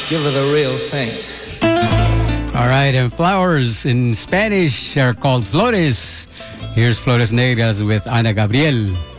Give her the real thing. All right, and flowers in Spanish are called flores. Here's Flores Negras with Ana Gabriel.